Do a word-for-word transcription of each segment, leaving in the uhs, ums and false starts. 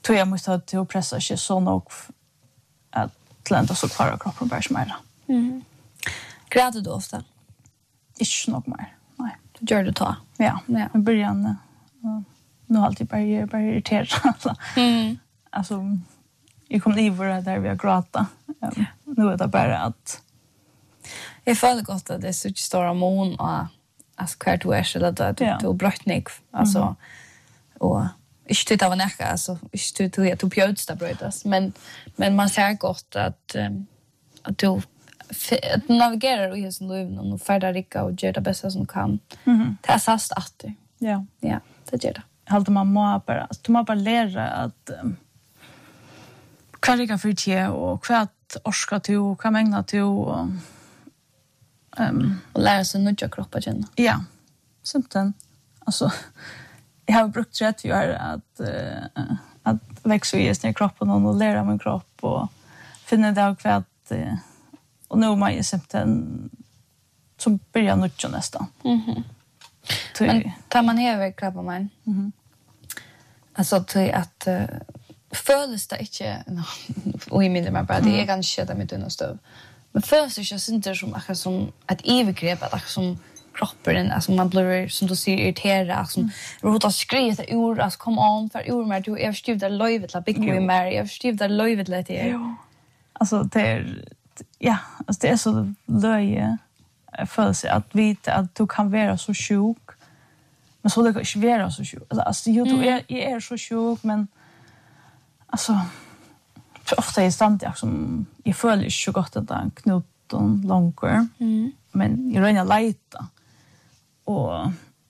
tror jag måste ha till att pressa sig så nog att lända så kvar av kroppen bara som är. Mm. Gräter du ofta? Inte nog mer, nej. Du gör det ta? Ja, ja. I början nu har alltid bara, bara irriterat. Mm. Alltså, jag kom i våra där vi har gråta. Um, nu är det bara att... Jag följer gott att det är så stora mån och alltså kvart du är så att du har brötning. Alltså, mm. och inte tyckte av en äcka, alltså inte tyckte att du bjöds där brötas. Men, men man ser gott att, um, att du att navigerar i sin liv och färdar rika och gör det bästa som du kan. Mm. Det är sast att du. Ja. Ja, det gör det. Halt man må bara, du må bara lära att um, vad det kan för dig och vad orska du och vad mängna du och um, och lära sig nya kroppar känna. Ja. Simpelthen. Alltså jag har brukt rätt för att uh, att växa i sin kropp och lära min kropp och finna det och vad uh, och nu är jag simpelthen som börjar nutja nästan. Mhm. Men tar man över kroppen man. Mhm. Alltså till att uh, føles det inte och i mindre man bara det är ganska det med tunna stöv. Men føles det inte syns som akkurat som ett övergrepp att som kroppen alltså man blir som du ser irriterad alltså mm. rota skriva ord alltså kom on för ord mer du är förstått där lövet la big we marry jag förstått där lövet lite är. Jo. Alltså det är ja, alltså det är så löje følelse att vita att du kan vara så sjuk. Men så det kan inte vara så sjuk. Alltså jo du är jag är så sjuk men alltså för ofta är stand jag som jag följer så gott att den knoten långkör. Mm. Men jag rör lite och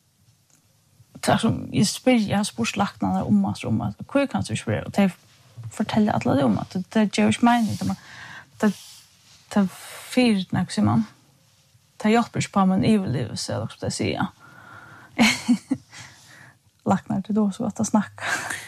så som jag spyr jag har sportslaktarna om oss om att hur kan du spela och ta fortälja alla det om att det är ju mening det det det fyrt maximum. Ta hjälper på men evil så också det säger. Lacknar det då så att det snacka.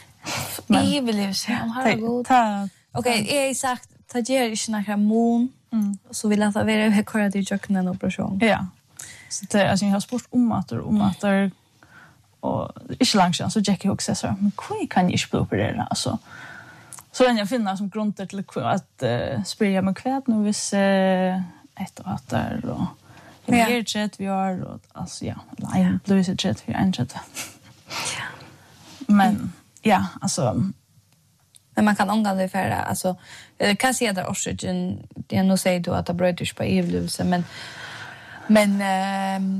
Evil så har det gått. Okej, jag har sagt ta ger inte några mån så vill jag att vara här kvar till jocken en operation. Ja. Så det alltså jag har sport om att om att det och inte långt så Jackie också så men hur kan jag inte bli opererad alltså. Så den jag finner som grund till att uh, spraya med kväd nu vis uh, ett och att där och det är chat vi har och alltså ja, line blues chat vi en chat. Ja. Men ja, alltså men man kan omgå det för alltså kan se där oxygen det nu säger du att det bröts på evluse men men ehm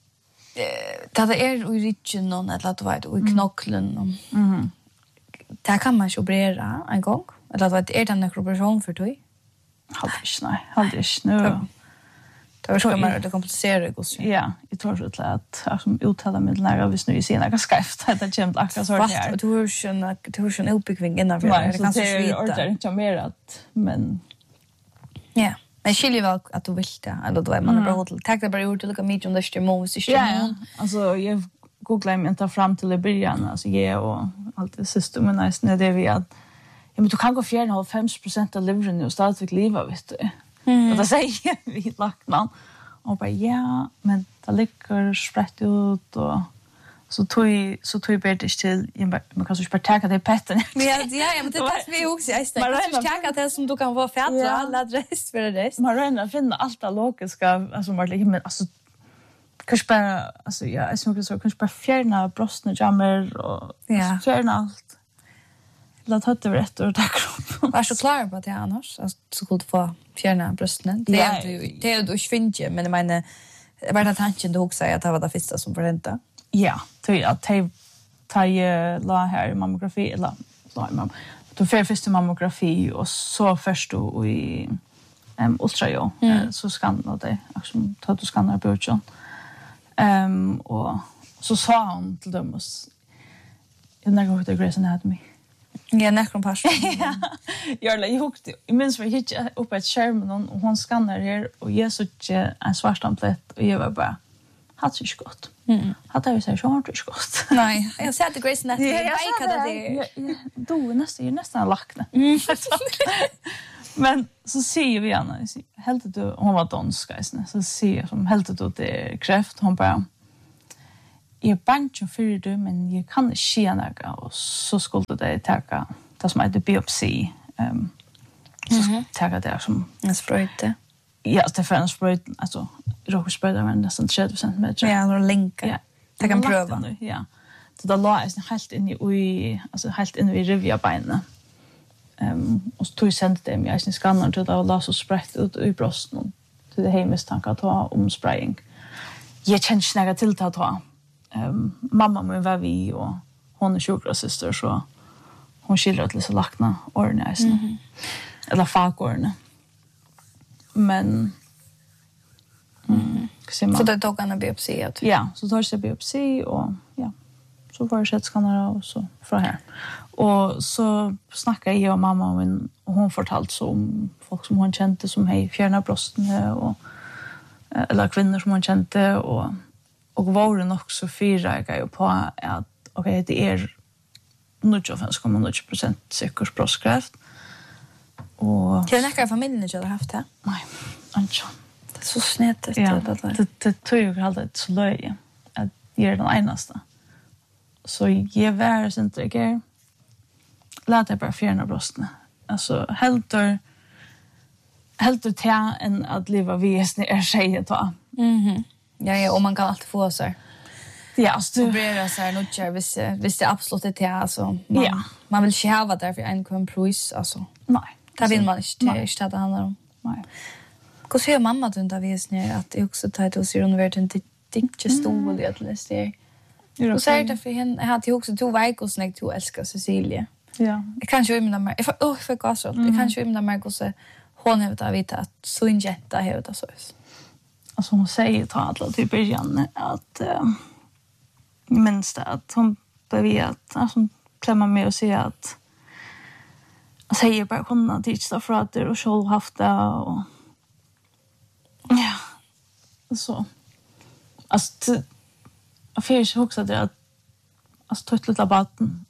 det är i richen någon eller att vet och i knocklen mhm där kan man ju operera en gång eller att är det en operation för dig halt nej halt nu det var så mer det komplicerar det ja jag tror så att att som uttala med nära vis nu i sina ganska skrift det kämt akkurat så här du har ju en du har ju en uppbyggning innan för det kan så svårt inte mer att men ja men skiljer väl att du vill det eller då är man bara håll tack det bara gjort att lucka mig om det stämmer måste det stämma alltså jag googlar mig inte fram till i början alltså jag och allt det systemet nice när det vi att ja men du kan gå fjärde fem procent av livren och starta ett liv vet du. Mm. Och då säger vi lagt man och bara ja men det ligger sprätt ut och så tog så tog jag bättre till man kan så sparka det petten. Ja ja men det är vi också jag ställer så sparka det som du kan vara färdig alla adress för det. Man ränner finna allt det logiska alltså man ligger men alltså kanske bara alltså ja jag skulle så kanske bara fjärna brösten jammer och ja. Fjärna allt. Låt höra rätt och tack kropp. Var så klar på det annars alltså så skulle få fjärna brösten. Det är du det är du svinge men jag menar var det tanken du också säger att det var det första som förvänta. Ja, till att ta ta la här mammografi eller la mamma. Du får först mammografi och så först då i em ultraljud mm. så skannar det alltså tar du skannar på utjon. Ehm och så sa hon till dem oss jag när går till Grey's Anatomy. Ja, näkron pass. Ja. Jag la ihop det. Jag minns vi hit upp ett skärm och hon skannar här och jag såg en svart amplett och jag var bara hade så gott. Mm. Hade jag sagt så har det gott. Nej, jag sa det Grey's Anatomy. Jag hade det. Då nästan är nästan lackna. Mm. Men så ser vi Anna, helt du hon var dansk så ser som helt du det kräft hon bara jag bancho för du men jag kan inte se några och så skulle det ta det som heter biopsi. Um, så mm-hmm. tar jag det som... En spröjte. Ja, det är för en spröjte. Alltså, råkospröjte var nästan tjugo centimeter. Ja, några länkar. Ja. Det kan pröva. Nu, ja. Så då la jag helt in i, alltså helt in i rivjabenen. Um, och så tog jag sände det med jag skannar till att la så sprätt ut i brösten till det hemmistanke att ha om spraying. Jag känner inte några till att ha. Um, mamma min var vi och hon är sjukvårdssyster så hon skiljer till så lackna åren i mm-hmm. eller fagårene. Men mm, så det tog han en biopsi? Att... Ja, så tog jag biopsi och ja, så var det skettskannar och så från här. Och så snackade jag och mamma och, min, och hon fortalte så om folk som hon kände som hej fjärna brösten och eller kvinnor som hon kände och och var det också fyra jag ju på att okej okay, det är nittiofem komma nio procent säker bröstkräft. Och det är näka familjen jag har haft det. Nej, inte. Det är så snett ja, det där. Det det tror jag alltid så löje att det är den enaste. Så jag var inte jag låt jag bara fjärna brösten. Alltså helt helt det här än att leva vis när tjejer ta. Mhm. Ja, ja, och man kan alltid få sig. Ja, så du blir så här nutcher visst visst det absolut det är alltså. Man, ja. Man vill inte ha där för en kompris alltså. Nej. Det vill man inte det är det handlar om. Nej. Hur ser mamma då inte vis när att det också tar till sig under världen till inte stol det att läsa det. Och så är det för henne har ju också två veckor snägt till älska Cecilia. Ja. Jag kan ju imna mig. Jag åh för gasol. Jag kan ju imna mig så hon har det vita att så en jetta har det så. Alltså hon säger ta alla till början att uh, minst det att hon bevet alltså klämma med och säga att jag säger bara kunna titta för att det och själv haft det och ja så alltså jag fick också det att alltså ta ett litet batten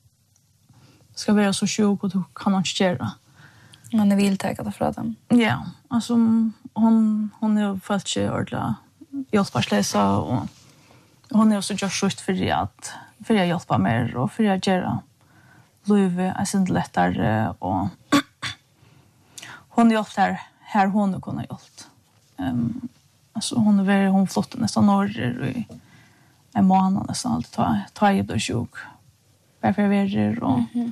ska vara så sjuk och du kan inte göra. Man är vill ta det för dem. Ja, alltså hon hon är fast sig ordla hjälpsläsa och hon är också just just för att för att hjälpa mer och för att göra Löve är sen lättare och hon hjälper här hon kunna hjälpt. Ehm alltså hon är väldigt hon flott nästan norr i en månad nästan allt ta ta i det sjuk. Varför är och mm-hmm.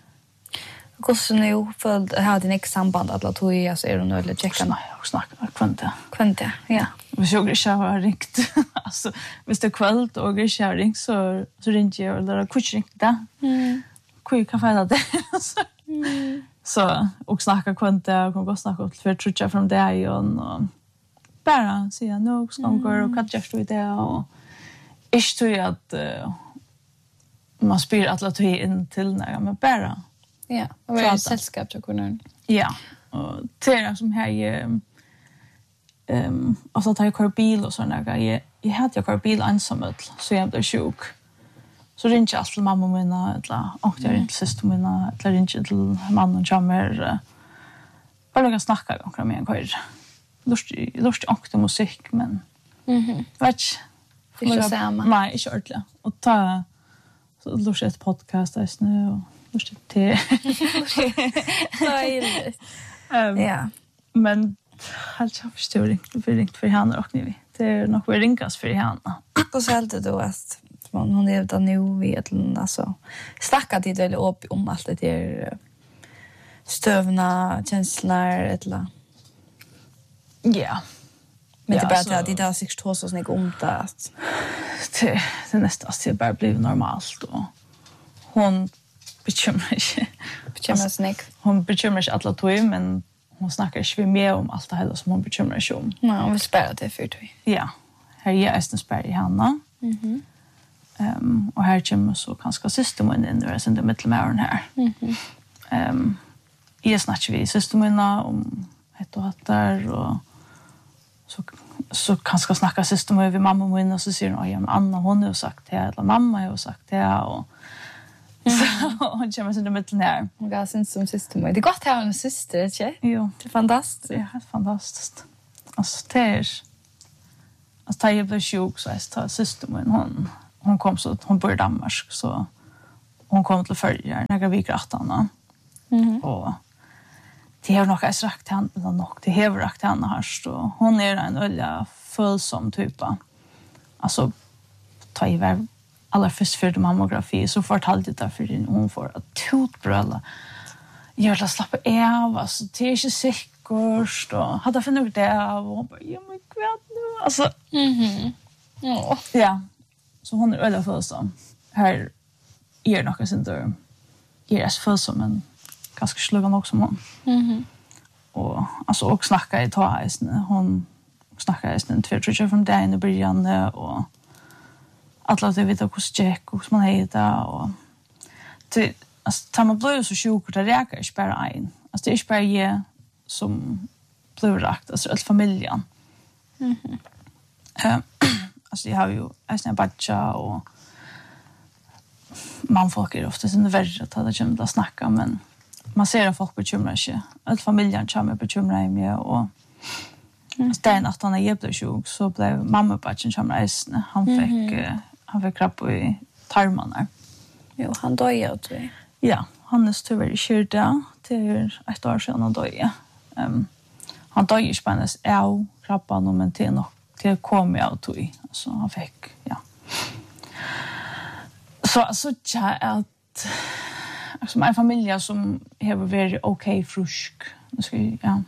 Hur nu för hade en samband att låta ju alltså är det nog att checka och snacka kvante. Kvante, ja. Vi såg det har ringt. Alltså, visst det kvällt och det har ringt så så ringer jag eller kurs ringt där. Mm. Kul kan få det. Mm. Så och snacka kvante och gå snacka för trutcha från där och bara säga nog ska gå och catcha stå det och är det att uh, man spyr att låta in till när men bara ja, och det är sällskap jag kunde. Ja, och det som här är ehm alltså att jag kör bil och såna där. Jag jag hade jag kör bil ensam så jag blev sjuk. Så det är inte alls mamma mina eller och jag är inte syster mina eller inte till mannen som är bara några snackar om med en kör. Lust lust också musik men mhm. Vet inte samma. Nej, inte ordentligt. Och ta så lust ett podcast där nu och lust till. Nej. Ehm ja. Men halt jag förstår inte för ringt för henne och ni. Det är nog vi ringas för henne. Och så helt då att man hon är utan nu vet alltså snacka till det upp om allt det är stövna känslor eller ja. Men det bara att det har sig två så snägg om det att det det nästa så bara blir normalt och hon bekymrar sig. Bekymrar sig. Hon bekymrar sig alla två men hon snackar inte mer om allt det här som hon bekymrar sig om. Nej, hon vill spärra det för dig. Ja. Här är jag spärr i Hanna. Mhm. Ehm och här kommer så kanske systemen in där sen det mittelmären här. Mhm. Ehm jag snackar vi systemen om ett och hattar och så så kanske snacka systemen med mamma och min och så säger hon ja men Anna hon har sagt det eller mamma har sagt det och så hon kommer sen det mitten här. Hon går sen som syster. Det är gott att ha en syster, inte? Jo. Det är fantastiskt. Det är fantastiskt. Alltså det är alltså det är blev sjuk så är det syster men hon hon kom så hon bor i Danmark så hon kom till följer några veckor efter mm. och det har nog sagt till henne eller nog det har rakt henne här så hon är en öliga följsam typ alltså ta i väl alla först för det mammografi så fortalte det för hon får att tutbrölla gör det slappa av alltså det är inte säkert och hade funnit det av och bara ja men gud nu alltså mhm ja ja så hon är öliga följsam här är nog sen då är det följsam men ganska sluggan också hon mhm och alltså och snacka i tåisen hon snackar ju sen två tror från där i början och alla det vet hur check och man heter och det alltså tar man blöd så sjuk det räcker inte bara en alltså det är inte bara jag som blir rakt alltså hela familjen mhm eh alltså jag har ju en batcha och man folk är ofta sen värre att det kommer att snacka men man ser att folk bekymrar sig hela familjen kommer bekymra mig och Mm. Stein att han är blev sjuk så blev mamma på att han reste. Han fick mm. uh, han fick krapp i tarmarna. Jo, han döde tror Ja, han är tyvärr skyrda till ett år sedan han döde. Um, han döde ju spännes av krabban men till nog till kom jag tog så han fick ja. Så så jag att alltså min familj som har varit okej frisk. Nu ska ja.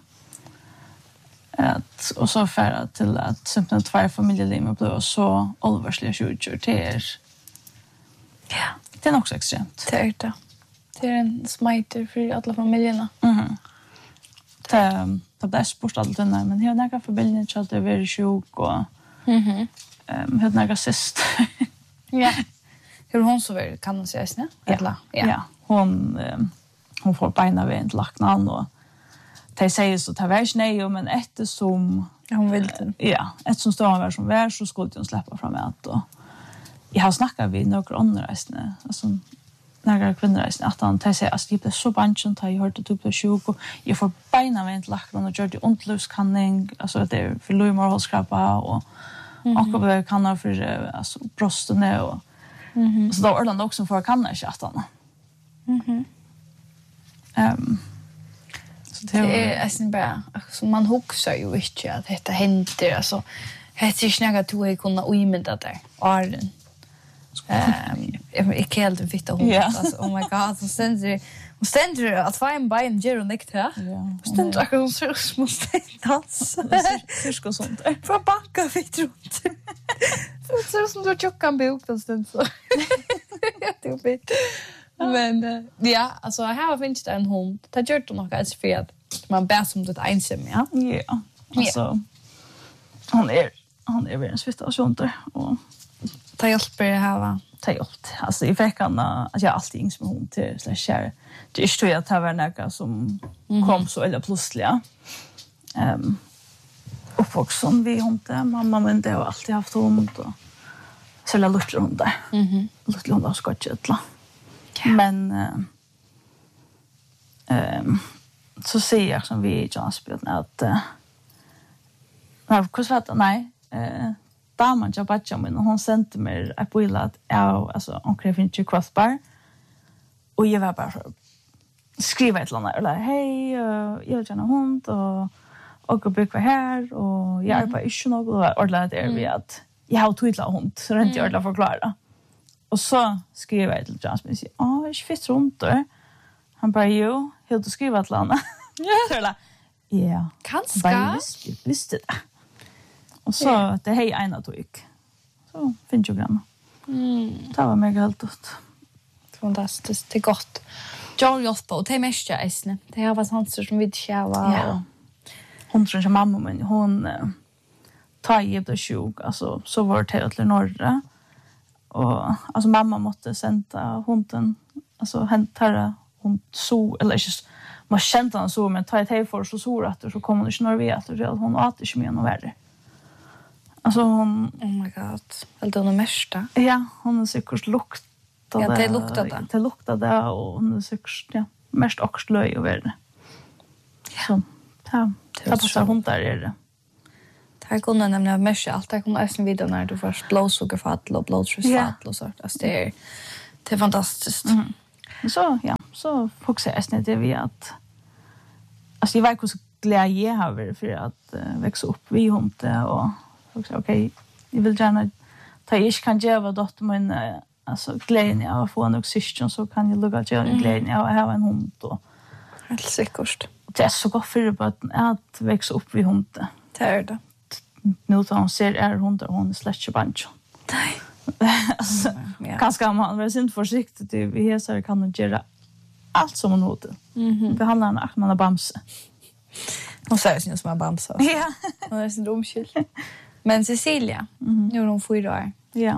Att och så för till att simpelt två familjeliv blev så allvarliga sjukdomar till ja det är också extremt det är det det är en smiter för alla familjerna mhm det det blir sport allt det men det är några familjer som det är väldigt sjuk och mhm ehm har några syster ja hur hon så väl kan man säga snä eller ja. ja hon hon får beina vid inte lacknan och de säger så tar väl nej men efter som hon vill den. Ja, ett som står var som vär så skulle hon släppa fram att och jag har snackat vid några andra resten alltså några kvinnor resten att han tar sig att det blir så banchen tar jag hörde typ sjuk och jag får beina med lagt och gör det ontluskanning alltså det är för lumor hållskrapa och och vad kan ha för alltså brösten och mhm så då är det också för kan inte att han mhm ehm det är alltså bara så man huxar ju inte att detta händer alltså det är snäga två i kunna oimenta där Arden ehm jag kan helt fitta hon alltså oh my god så ständer hon ständer att få en by en gero nikt här ja ständer jag så små dans hur ska sånt för backa fick runt så så som du chockar bok den stund så det är bit men ja alltså här har finns det en hund det gör det nog alltså för att man bär som det ensam ja ja alltså hon är hon är väl en situation där och ta hjälper här va ta hjälp alltså i veckan alltså jag alltid ings med hund till slash share det är ju att det var några som mm. kom så eller plötsligt ehm och folk som vi inte mamma men det har alltid haft hund och så la lust runt där mhm lust runt och skottetla men ehm så säger jag som vi John spelat att eh nej hur så att nej eh damen jag bara men hon sände mig ett bild att ja alltså hon kräver inte crossbar och jag var bara skriva ett eller eller hej jag vill gärna hund och och brukar här och jag är på inte något ordla där vi att jag har twitla hund så det inte ordla förklara och så skriver jag till Jasmine säger åh jag fick runt där han bara jo helt att skriva till Anna ja eller ja kanske visste det och så det hej ena tog så finns ju grann mm det var mega helt ut fantastiskt det gott John Jospo och det mest jag isne det har varit sånt som vi tjäva ja hon tror att mamma men hon tar ju det sjuk alltså så var det till norra och alltså mamma måste sända hunden alltså hämta hon så eller just man kände han så men ta ett hej för så så att så kommer hon inte när vet att hon åt inte mer något värre alltså hon oh my god eller det mesta ja hon är säkert lukt ja det luktar det det luktar det och hon är säkert ja mest också löj och värre ja ja det passar hon där är det här kunde nämligen mest allt det kunde även vidare när du först blodsugerfall och blodtrycksfall och så alltså det är Det är fantastiskt. Mm. Så ja, så fokuserar jag snett det vi att alltså jag vet hur glad jag har för att uh, växa upp vid hundet och okej, okay, jag vill gärna ta jag kan göra dotter men uh, alltså glädjen av att få en oxygen så kan jag lugga göra mm. glädjen av att ha en hund och helt säkert. Det är så gott för att att växa upp vid hundet. Det är det. Nu tar hon ser är hund och hon är släckt banjo. Nej. Alltså mm, ja. Ganska man vara synd försiktigt vi här så kan hon göra allt som hon hade. Mhm. Behandla henne att man har bamse. Hon säger sin som har bamse. Ja. Hon är sin domskyld. Men Cecilia, mm-hmm. nu är hon fyra år. Ja.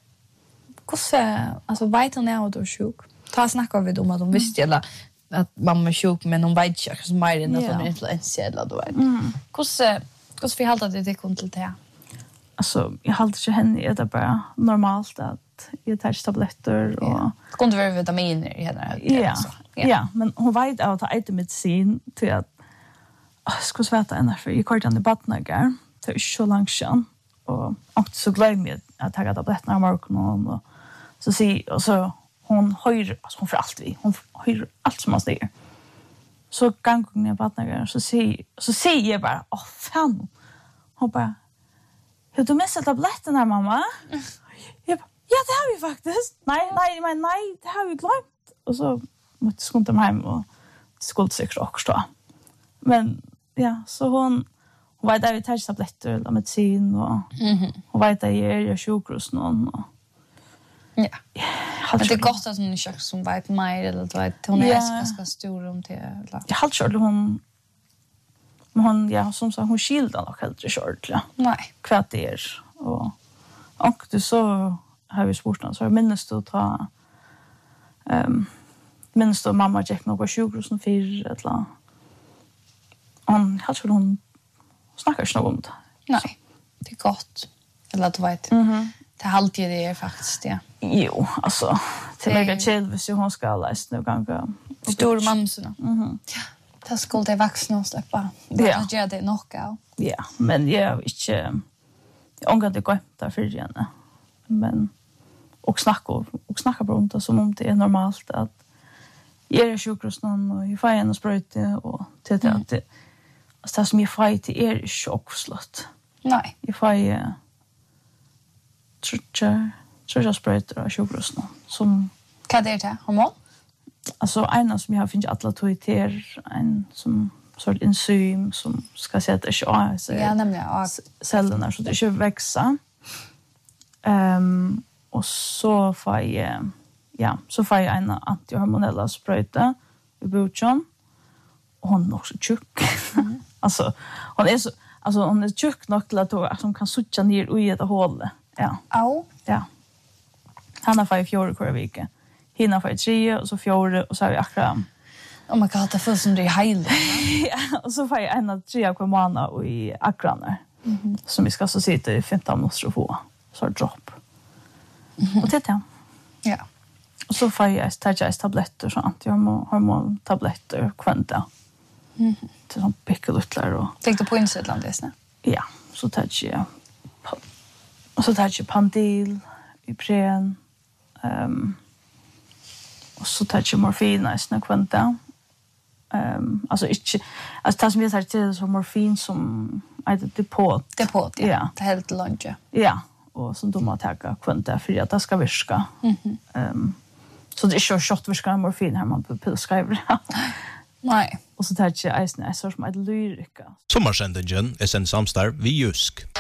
Hvordan, alltså vet hon är att du är sjuk? Ta snackar vi om att hon visste eller att mamma är sjuk men hon vet inte så mer än att hon är influensa eller du vet. Mm. Hvordan, hvordan vi håller det till kon till det? Alltså jag håller inte henne är det bara normalt att jag tar tabletter och ja. Kunde vara vitaminer i henne. Ja. Ja. Ja, men hon vet att ta äta medicin till att jag ska sveta ända för jag kort den badnagar. Det är så långt sedan och och så glömmer jag att ta tabletterna av morgonen och så se och så hon hör alltså hon för allt vi hon hör allt som man säger. Så gång ner badnagar så se så säger jag bara åh fan. Hon bara har du missat tabletten här, mamma? Jag bara, ja, det har vi faktiskt. Nej, nej, men nej, det har vi glömt. Och så måste jag skunta mig hem och det skulle säkert också då. Men ja, så hon, hon vet att vi tar tabletter eller medicin och mm-hmm. hon vet att jag är sjukhus någon. Och, ja, men det är gott att hon är sjuk som vet mer eller att vet, hon är ja. ganska stor om det. Eller? Jag har kört hon men hon ja som sagt hon skildar nog helt kört ja. Nej, kvart det är och och det så har vi spurt så minns du ta ehm um, minns du mamma gick några sjukhus som fyr eller hon hade hon snackar snart om det. Nej, det är gott. Eller att du vet. Mhm. Det är alltid det är faktiskt det. Jo, alltså till mig att själv så hon ska läsa nu gånger. Stor mamsorna. Mhm. Ja. Det skulle det vuxna och släppa. Det ja. Gör det nog av. Ja, men jag är inte jag ångar det gott där för henne. Men och snacka och snacka på det som om det är normalt att jag är sjukhus någon och jag får en spröjte och till det att det alltså det som jag får till är chockslott. Nej. Jag får ju tror jag jag spröjter och sjukhus någon som vad är det? Hormon? Alltså en som jag har finns alla toiter en som sort enzym som ska sätta sig av så ja nämligen ja cellerna så det ska växa. Ehm um, och så får jag ja, så får jag en antihormonella spruta i buchen. Och hon är också tjock. Mm. alltså hon är så alltså hon är tjock nog till att hon kan sucha ner i ett hål. Ja. Au. Ja. Han har fått fjorda kvar vecka. Hinna för tre och så fjorda och så har vi akkurat. Oh my god, det förs som det är hejl. Ja, och så får jag en av tre kvar månader och i akkurat mm-hmm. som vi ska så sitta i femton minuter och få. Så dropp. Mm-hmm. Och titta. Ja. Och så får jag ta tabletter så att jag har hormon tabletter kvanta. Mhm. Till sån pickelutlar och tänk du på insättland det snä. Ja, så tar jag och så tar jag Pandil, Ipren. Ehm um, och så tar jag morfin i snä kvanta. Ehm um, alltså inte alltså det som jag tar till så morfin som är det depot. Depot. Ja. ja. Det helt lunch. Ja, och så då måste ta kvanta för att det ska virka. Mhm. Ehm um, så det är så short virka morfin här man på pillskriver. Nej. Och så tar jag isen är så som ett lyrika. Sommarsändningen är sen samstarv vi Jusk.